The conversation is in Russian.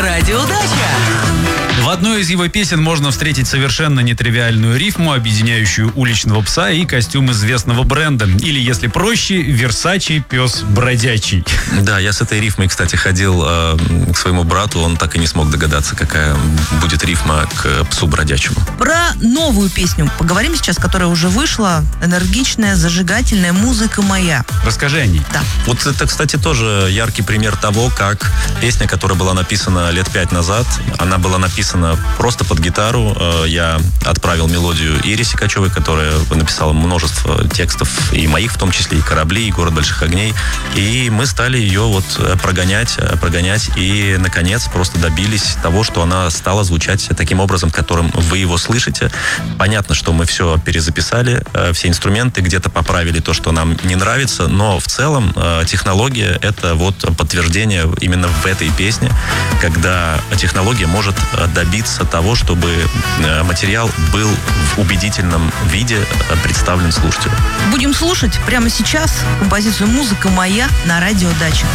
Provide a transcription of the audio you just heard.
Радиодача. В одной из его песен можно встретить совершенно нетривиальную рифму, объединяющую уличного пса и костюм известного бренда. Или, если проще, Versace пес бродячий. Да, я с этой рифмой, кстати, ходил к своему брату, он так и не смог догадаться, какая будет рифма к псу бродячему. Про новую песню поговорим сейчас, которая уже вышла. Энергичная, зажигательная музыка моя. Расскажи о ней. Да. Вот это, кстати, тоже яркий пример того, как песня, которая была написана лет 5 назад, она была написана просто под гитару. Я отправил мелодию Ире Сикачевой, которая написала множество текстов, и моих в том числе, и «Корабли», и «Город больших огней». И мы стали ее вот прогонять, и, наконец, просто добились того, что она стала звучать таким образом, которым вы его слышите. Понятно, что мы все перезаписали, все инструменты, где-то поправили то, что нам не нравится, но в целом технология — это вот подтверждение именно в этой песне, когда технология может добиться того, чтобы материал был в убедительном виде представлен слушателю. Будем слушать прямо сейчас композицию «Музыка моя» на Радиодаче.